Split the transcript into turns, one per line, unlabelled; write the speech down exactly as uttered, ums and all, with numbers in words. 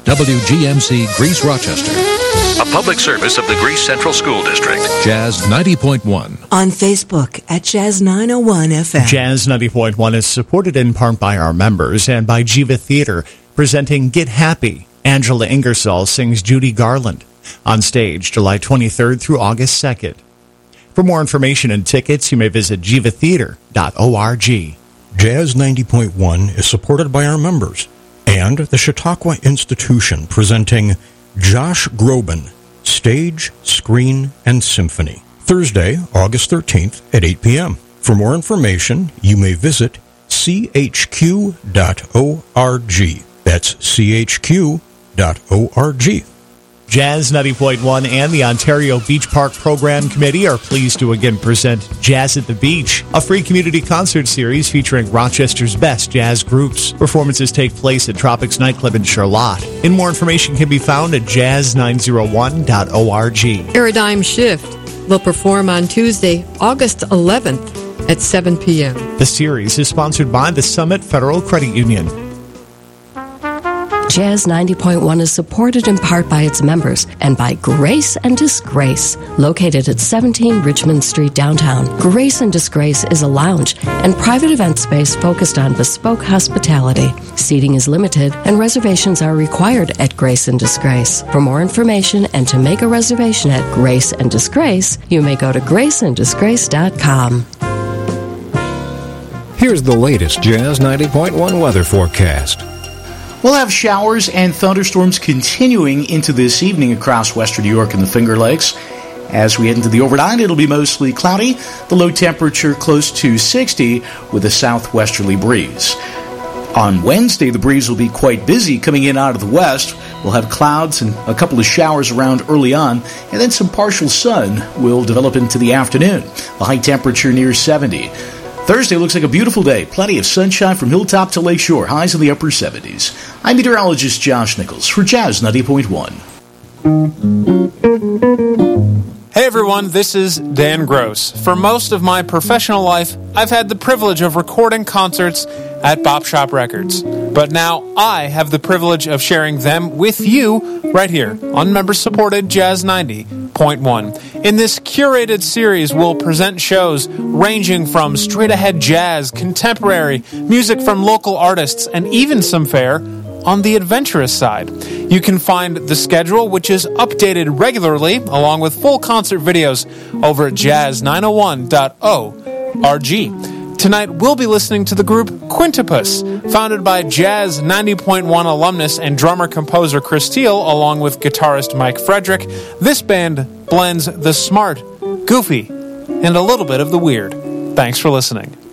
W G M C Greece Rochester.
A public service of the Greece Central School District.
Jazz ninety point one.
On Facebook at Jazz nine oh one F M.
Jazz ninety point one is supported in part by our members and by Jiva Theater, presenting Get Happy. Angela Ingersoll sings Judy Garland. On stage, July twenty-third through August second. For more information and tickets, you may visit jiva theater dot org.
Jazz ninety point one is supported by our members and the Chautauqua Institution, presenting Josh Groban, Stage, Screen, and Symphony. Thursday, August thirteenth at eight p.m. For more information, you may visit c h q dot org. That's c h q dot org.
Jazz ninety point one and the Ontario Beach Park Program Committee are pleased to again present Jazz at the Beach, a free community concert series featuring Rochester's best jazz groups. Performances take place at Tropics Nightclub in Charlotte. And more information can be found at jazz nine oh one dot org.
Paradigm Shift will perform on Tuesday, August eleventh at seven p.m.
The series is sponsored by the Summit Federal Credit Union.
Jazz ninety point one is supported in part by its members and by Grace and Disgrace, located at seventeen Richmond Street downtown. Grace and Disgrace is a lounge and private event space focused on bespoke hospitality. Seating is limited and reservations are required at Grace and Disgrace. For more information and to make a reservation at Grace and Disgrace, you may go to grace and disgrace dot com.
Here's the latest Jazz ninety point one weather forecast.
We'll have showers and thunderstorms continuing into this evening across western New York and the Finger Lakes. As we head into the overnight, it'll be mostly cloudy, the low temperature close to sixty with a southwesterly breeze. On Wednesday, the breeze will be quite busy coming in out of the west. We'll have clouds and a couple of showers around early on, and then some partial sun will develop into the afternoon. The high temperature near seventy. Thursday looks like a beautiful day. Plenty of sunshine from hilltop to lakeshore. Highs in the upper seventies. I'm meteorologist Josh Nichols for Jazz ninety point one.
Hey everyone, this is Dan Gross. For most of my professional life, I've had the privilege of recording concerts at Bop Shop Records. But now I have the privilege of sharing them with you right here on member-supported Jazz ninety point one. In this curated series, we'll present shows ranging from straight-ahead jazz, contemporary, music from local artists, and even some fare on the adventurous side. You can find the schedule, which is updated regularly, along with full concert videos over at jazz nine oh one dot org. Tonight, we'll be listening to the group Quintupus, founded by Jazz ninety point one alumnus and drummer-composer Chris Steele, along with guitarist Mike Frederick. This band blends the smart, goofy, and a little bit of the weird. Thanks for listening.